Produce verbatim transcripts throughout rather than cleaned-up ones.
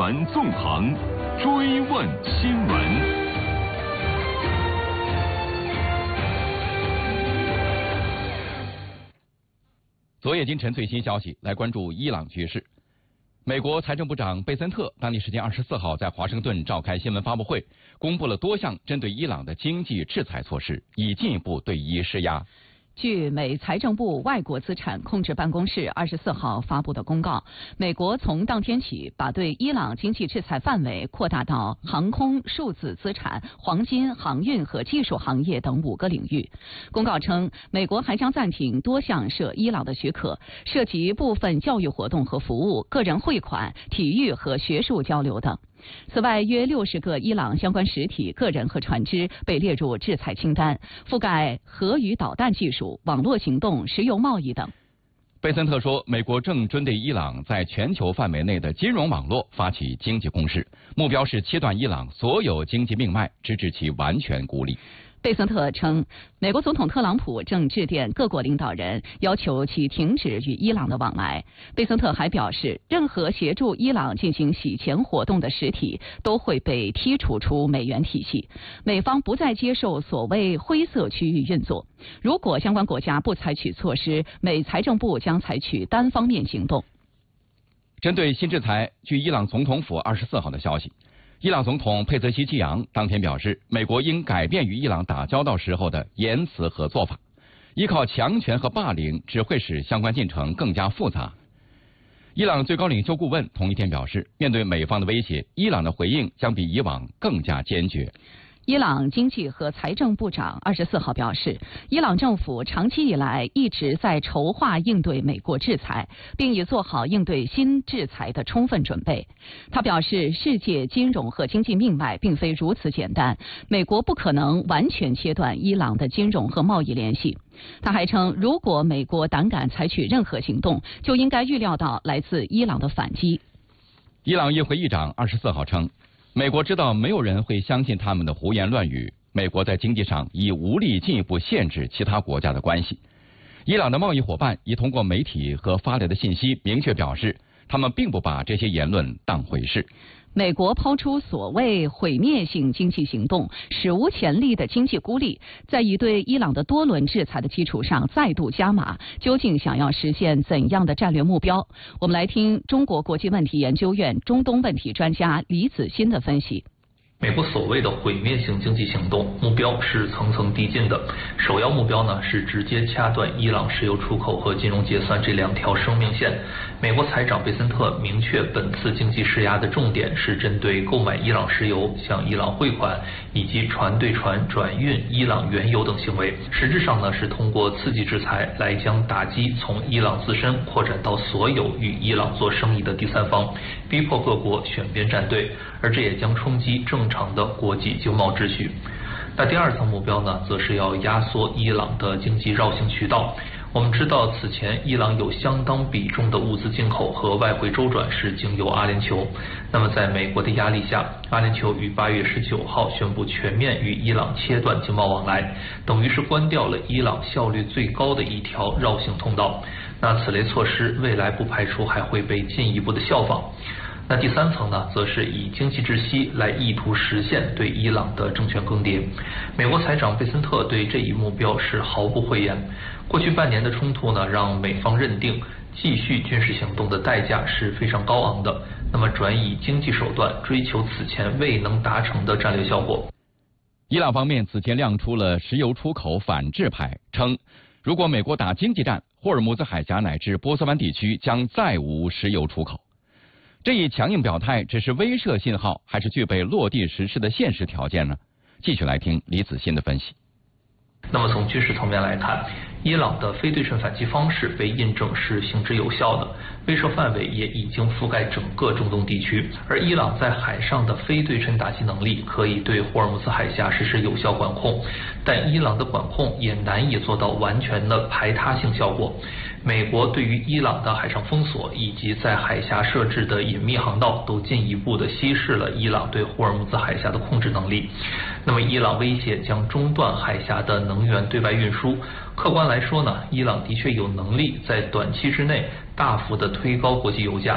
闻纵横，追问新闻。 昨夜今晨最新消息，来关注伊朗局势。美国财政部长贝森特当地时间二十四号在华盛顿召开新闻发布会，公布了多项针对伊朗的经济制裁措施，以进一步对伊施压。 据美财政部外国资产控制办公室二十四号发布的公告，美国从当天起把对伊朗经济制裁范围扩大到航空、数字资产、黄金、航运和技术行业等五个领域。公告称，美国还将暂停多项涉伊朗的许可，涉及部分教育活动和服务、个人汇款、体育和学术交流等。此外，约六十个伊朗相关实体、个人和船只被列入制裁清单，覆盖核与导弹技术、网络行动、石油贸易等。 贝森特说，美国正针对伊朗在全球范围内的金融网络发起经济攻势，目标是切断伊朗所有经济命脉，直至其完全孤立。 贝森特称，美国总统特朗普正致电各国领导人，要求其停止与伊朗的往来。贝森特还表示，任何协助伊朗进行洗钱活动的实体都会被剔除出美元体系，美方不再接受所谓灰色区域运作。如果相关国家不采取措施，美财政部将采取单方面行动。 针对新制裁，据伊朗总统府二十四号的消息，伊朗总统佩泽西基扬当天表示，美国应改变与伊朗打交道时候的言辞和做法，依靠强权和霸凌只会使相关进程更加复杂。伊朗最高领袖顾问同一天表示，面对美方的威胁，伊朗的回应将比以往更加坚决。 伊朗经济和财政部长二十四号表示，伊朗政府长期以来一直在筹划应对美国制裁，并已做好应对新制裁的充分准备。他表示，世界金融和经济命脉并非如此简单，美国不可能完全切断伊朗的金融和贸易联系。他还称，如果美国胆敢采取任何行动，就应该预料到来自伊朗的反击。 伊朗议会议长二十四号称，美国知道没有人会相信他们的胡言乱语，美国在经济上已无力进一步限制其他国家的关系。伊朗的贸易伙伴已通过媒体和发来的信息明确表示，他们并不把这些言论当回事。 美国抛出所谓毁灭性经济行动，史无前例的经济孤立，在已对伊朗的多轮制裁的基础上再度加码，究竟想要实现怎样的战略目标？我们来听中国国际问题研究院中东问题专家李子欣的分析。 美国所谓的毁灭性经济行动目标是层层递进的，首要目标呢是直接掐断伊朗石油出口和金融结算这两条生命线。美国财长贝森特明确，本次经济施压的重点是针对购买伊朗石油、向伊朗汇款以及船对船转运伊朗原油等行为。实质上呢是通过刺激制裁来将打击从伊朗自身扩展到所有与伊朗做生意的第三方，逼迫各国选边站队，而这也将冲击正常的国际经贸秩序。那第二层目标呢，则是要压缩伊朗的经济绕行渠道。我们知道，此前伊朗有相当比重的物资进口和外汇周转是经由阿联酋。那么在美国的压力下，阿联酋于八月十九号宣布全面与伊朗切断经贸往来，等于是关掉了伊朗效率最高的一条绕行通道。那此类措施未来不排除还会被进一步的效仿。那第三层呢，则是以经济窒息来意图实现对伊朗的政权更迭。美国财长贝森特对这一目标是毫不讳言。过去半年的冲突呢，让美方认定继续军事行动的代价是非常高昂的，那么转以经济手段追求此前未能达成的战略效果。 伊朗方面此前亮出了石油出口反制牌，称如果美国打经济战，霍尔木兹海峡乃至波斯湾地区将再无石油出口。这一强硬表态只是威慑信号，还是具备落地实施的现实条件呢？继续来听李子欣的分析。 那么从军事层面来看，伊朗的非对称反击方式被印证是行之有效的，威慑范围也已经覆盖整个中东地区。而伊朗在海上的非对称打击能力可以对霍尔木兹海峡实施有效管控，但伊朗的管控也难以做到完全的排他性效果。美国对于伊朗的海上封锁以及在海峡设置的隐秘航道，都进一步的稀释了伊朗对霍尔木兹海峡的控制能力。那么伊朗威胁将中断海峡的能源对外运输，客观来说呢，伊朗的确有能力在短期之内大幅的推高国际油价，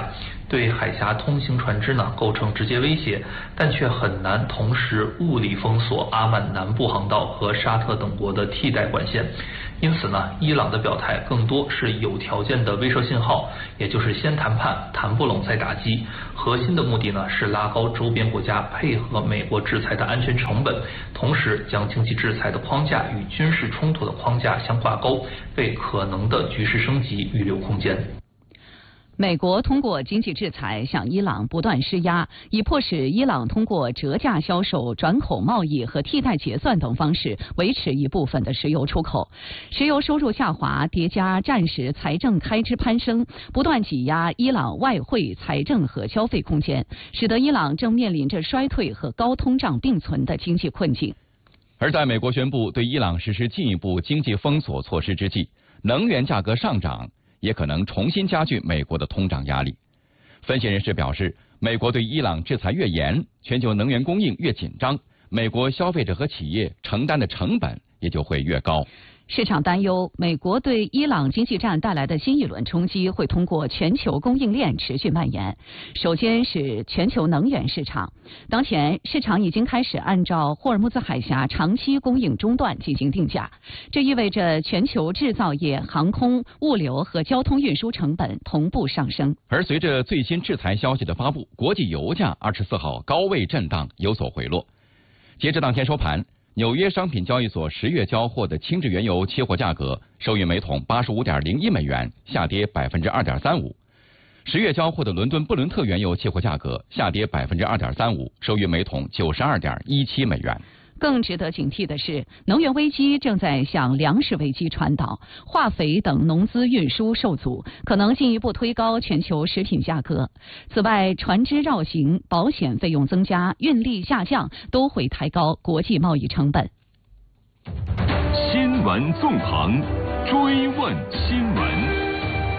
对海峡通行船只呢构成直接威胁，但却很难同时物理封锁阿曼南部航道和沙特等国的替代管线。因此呢，伊朗的表态更多是有条件的威慑信号，也就是先谈判，谈不拢再打击。核心的目的呢是拉高周边国家配合美国制裁的安全成本，同时将经济制裁的框架与军事冲突的框架相挂钩，为可能的局势升级预留空间。 美国通过经济制裁向伊朗不断施压，以迫使伊朗通过折价销售、转口贸易和替代结算等方式维持一部分的石油出口。石油收入下滑，叠加战时财政开支攀升，不断挤压伊朗外汇、财政和消费空间，使得伊朗正面临着衰退和高通胀并存的经济困境。 而在美国宣布对伊朗实施进一步经济封锁措施之际，能源价格上涨也可能重新加剧美国的通胀压力。分析人士表示，美国对伊朗制裁越严，全球能源供应越紧张，美国消费者和企业承担的成本也就会越高。 市场担忧，美国对伊朗经济战带来的新一轮冲击会通过全球供应链持续蔓延。首先是全球能源市场，当前市场已经开始按照霍尔木兹海峡长期供应中断进行定价，这意味着全球制造业、航空、物流和交通运输成本同步上升。 而随着最新制裁消息的发布，国际油价二十四号高位震荡，有所回落。截至当天收盘，纽约商品交易所十月交货的轻质原油期货价格收于每桶八十五点零一美元，下跌百分之二点三五。十月交货的伦敦布伦特原油期货价格下跌百分之二点三五，收于每桶九十二点一七美元。 更值得警惕的是，能源危机正在向粮食危机传导，化肥等农资运输受阻，可能进一步推高全球食品价格。此外，船只绕行、保险费用增加、运力下降，都会抬高国际贸易成本。 新闻纵横，追问新闻。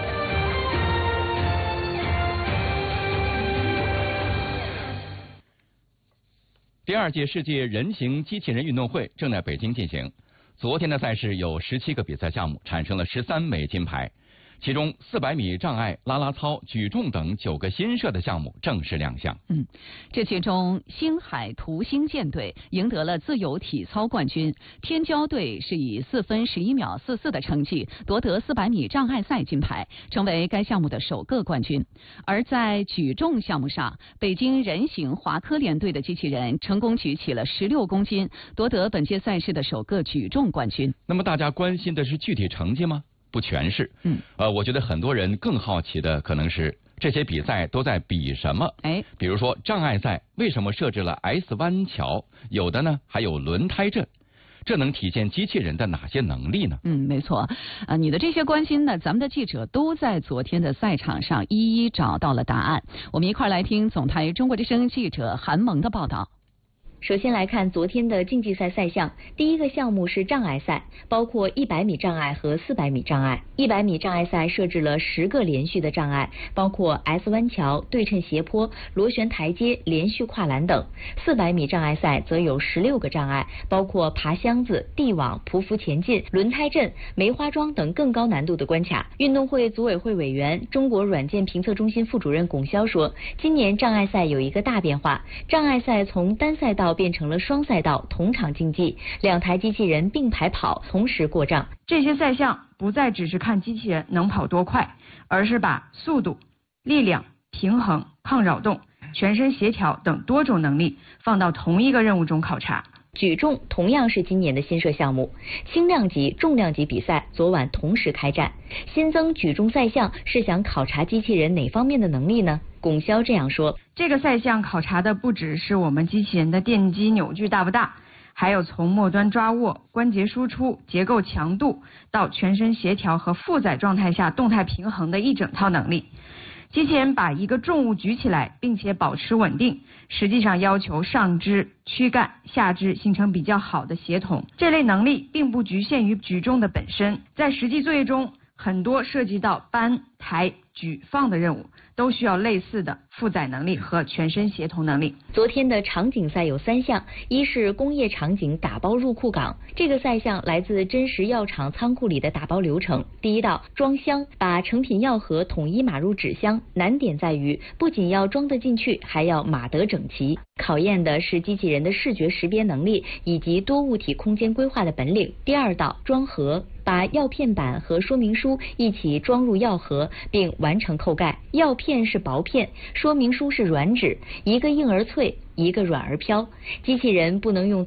第二届世界人形机器人运动会正在北京进行。昨天的赛事有十七个比赛项目，产生了十三枚金牌，其中四百米障碍、啦啦操、举重等九个新设的项目正式亮相。 嗯，这其中星海图星舰队赢得了自由体操冠军，天骄队是以四分十一秒四四的成绩夺得四百米障碍赛金牌，成为该项目的首个冠军。而在举重项目上，北京人形华科联队的机器人成功举起了十六公斤，夺得本届赛事的首个举重冠军。 那么大家关心的是具体成绩吗？不全是。 嗯， 呃，我觉得很多人更好奇的可能是这些比赛都在比什么？ 哎， 比如说障碍赛为什么设置了 S 弯桥？有的呢还有轮胎阵，这能体现机器人的哪些能力呢？ 嗯，没错，啊，你的这些关心呢，咱们的记者都在昨天的赛场上一一找到了答案。我们一块儿来听总台中国之声记者韩萌的报道。 首先来看昨天的竞技赛赛项，第一个项目是障碍赛，包括一百米障碍和四百米障碍。一百米障碍赛设置了十个连续的障碍，包括 S 弯桥、对称斜坡、螺旋台阶、连续跨栏等。四百米障碍赛则有十六个障碍，包括爬箱子、地网、匍匐前进、轮胎阵、梅花桩等更高难度的关卡。运动会组委会委员、中国软件评测中心副主任龚潇说，今年障碍赛有一个大变化，障碍赛从单赛道变成了双赛道同场竞技，两台机器人并排跑，同时过障。 这些赛项不再只是看机器人能跑多快，而是把速度、力量、平衡、抗扰动、全身协调等多种能力放到同一个任务中考察。 举重同样是今年的新设项目，轻量级、重量级比赛昨晚同时开战。新增举重赛项是想考察机器人哪方面的能力呢？龚潇这样说， 这个赛项考察的不只是我们机器人的电机扭矩大不大，还有从末端抓握、关节输出、结构强度到全身协调和负载状态下动态平衡的一整套能力。机器人把一个重物举起来并且保持稳定，实际上要求上肢、躯干、下肢形成比较好的协同。这类能力并不局限于举重的本身，在实际作业中很多涉及到搬、抬、 举放的任务，都需要类似的负载能力和全身协同能力。 昨天的场景赛有三项，一是工业场景打包入库港，这个赛项来自真实药厂仓库里的打包流程。第一道装箱，把成品药盒统一码入纸箱，难点在于不仅要装得进去，还要码得整齐，考验的是机器人的视觉识别能力以及多物体空间规划的本领。第二道装盒，把药片板和说明书一起装入药盒，并完成扣盖。药片是薄片，说明书是软纸，一个硬而脆，一个软而飘。机器人不能用